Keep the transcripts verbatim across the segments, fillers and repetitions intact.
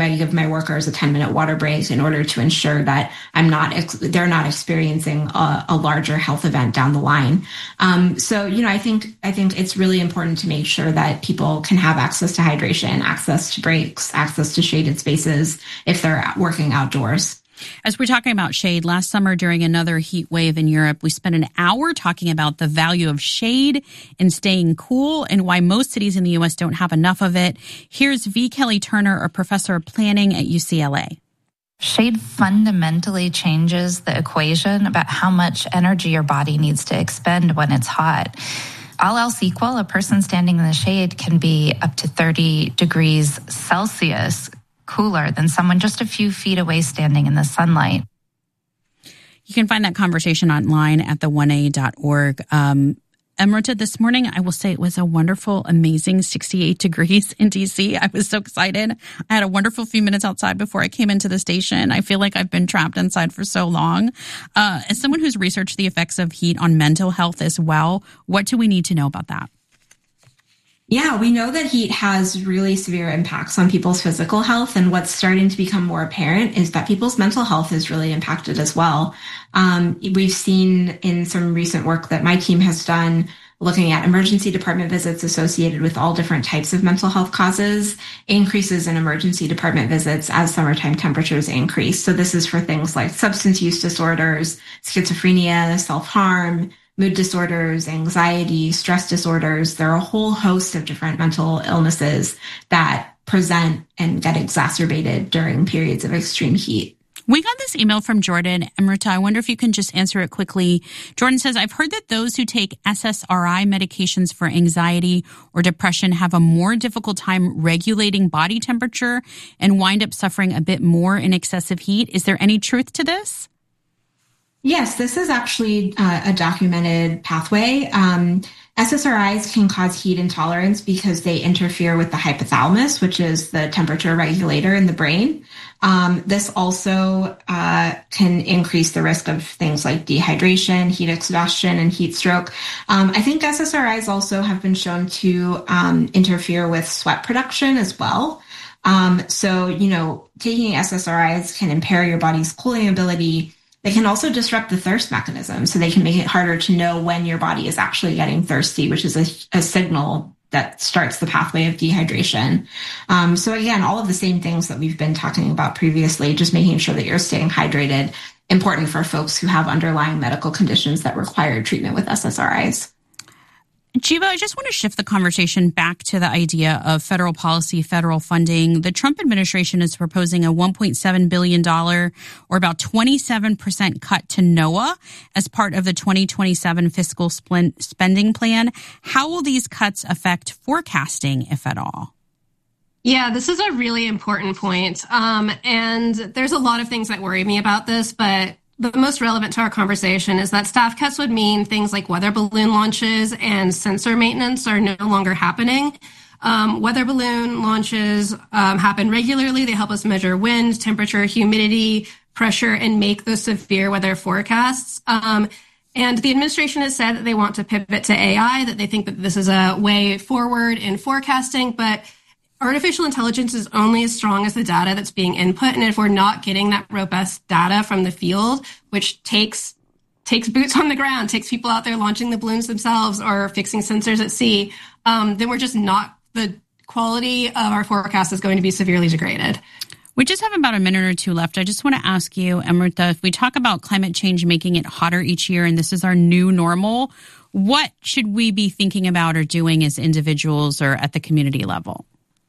I give my workers a ten minute water break in order to ensure that I'm not, ex- they're not experiencing a, a larger health event down the line. Um, so, you know, I think, I think it's really important to make sure that people can have access to hydration, access to breaks, access to shaded spaces if they're working outdoors. As we're talking about shade, last summer during another heat wave in Europe, we spent an hour talking about the value of shade and staying cool and why most cities in the U S don't have enough of it. Here's V. Kelly Turner, a professor of planning at U C L A. Shade fundamentally changes the equation about how much energy your body needs to expend when it's hot. All else equal, a person standing in the shade can be up to thirty degrees Celsius cooler than someone just a few feet away standing in the sunlight. You can find that conversation online at the one a dot org. Um, Amrita, this morning, I will say it was a wonderful, amazing sixty-eight degrees in D C. I was so excited. I had a wonderful few minutes outside before I came into the station. I feel like I've been trapped inside for so long. Uh, as someone who's researched the effects of heat on mental health as well, what do we need to know about that? Yeah, we know that heat has really severe impacts on people's physical health. And what's starting to become more apparent is that people's mental health is really impacted as well. Um, we've seen in some recent work that my team has done looking at emergency department visits associated with all different types of mental health causes, increases in emergency department visits as summertime temperatures increase. So this is for things like substance use disorders, schizophrenia, self-harm, mood disorders, anxiety, stress disorders. There are a whole host of different mental illnesses that present and get exacerbated during periods of extreme heat. We got this email from Jordan. Amrita, I wonder if you can just answer it quickly. Jordan says, I've heard that those who take S S R I medications for anxiety or depression have a more difficult time regulating body temperature and wind up suffering a bit more in excessive heat. Is there any truth to this? Yes, this is actually uh, a documented pathway. Um, S S R Is can cause heat intolerance because they interfere with the hypothalamus, which is the temperature regulator in the brain. Um, this also uh, can increase the risk of things like dehydration, heat exhaustion, and heat stroke. Um, I think S S R Is also have been shown to um, interfere with sweat production as well. Um, so, you know, taking S S R Is can impair your body's cooling ability. They can also disrupt the thirst mechanism, so they can make it harder to know when your body is actually getting thirsty, which is a, a signal that starts the pathway of dehydration. Um, so again, all of the same things that we've been talking about previously, just making sure that you're staying hydrated, important for folks who have underlying medical conditions that require treatment with S S R Is. Jiva, I just want to shift the conversation back to the idea of federal policy, federal funding. The Trump administration is proposing a one point seven billion dollars or about twenty-seven percent cut to NOAA as part of the twenty twenty-seven fiscal spending plan. How will these cuts affect forecasting, if at all? Yeah, this is a really important point. Um, and there's a lot of things that worry me about this, but the most relevant to our conversation is that staff cuts would mean things like weather balloon launches and sensor maintenance are no longer happening. Um, weather balloon launches um, happen regularly. They help us measure wind, temperature, humidity, pressure, and make those severe weather forecasts. Um, and the administration has said that they want to pivot to A I, that they think that this is a way forward in forecasting, but artificial intelligence is only as strong as the data that's being input. And if we're not getting that robust data from the field, which takes takes boots on the ground, takes people out there launching the balloons themselves or fixing sensors at sea, um, then we're just not, the quality of our forecast is going to be severely degraded. We just have about a minute or two left. I just want to ask you, Amrita, if we talk about climate change making it hotter each year and this is our new normal, what should we be thinking about or doing as individuals or at the community level?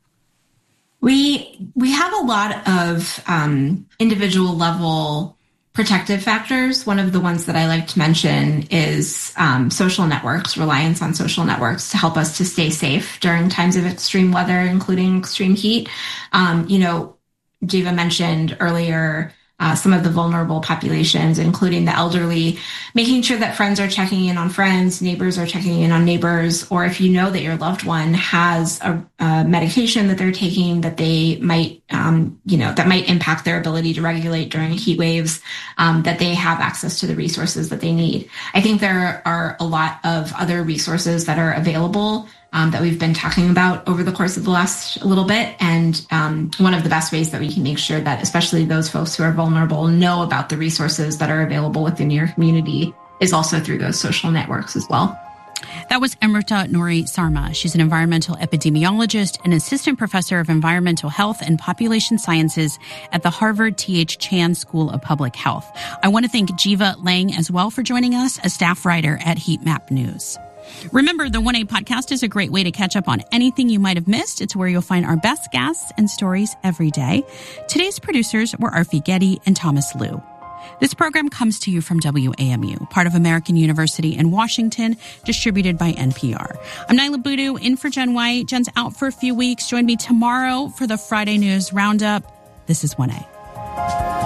We we have a lot of um, individual level protective factors. One of the ones that I like to mention is um, social networks, reliance on social networks to help us to stay safe during times of extreme weather, including extreme heat. Um, you know, Jiva mentioned earlier uh, some of the vulnerable populations, including the elderly, making sure that friends are checking in on friends, neighbors are checking in on neighbors, or if you know that your loved one has a, a medication that they're taking that they might, um, you know, that might impact their ability to regulate during heat waves, um, that they have access to the resources that they need. I think there are a lot of other resources that are available um, that we've been talking about over the course of the last little bit. And um, one of the best ways that we can make sure that especially those folks who are vulnerable know about the resources that are available within your community is also through those social networks as well. That was Amrita Nouri Sarma. She's an environmental epidemiologist and assistant professor of environmental health and population sciences at the Harvard T H Chan School of Public Health. I want to thank Jiva Lang as well for joining us, a staff writer at Heat Map News. Remember, the one A podcast is a great way to catch up on anything you might have missed. It's where you'll find our best guests and stories every day. Today's producers were Arfi Getty and Thomas Liu. This program comes to you from W A M U, part of American University in Washington, distributed by N P R. I'm Nyla Boodoo, in for Jen White. Jen's out for a few weeks. Join me tomorrow for the Friday News Roundup. This is one A.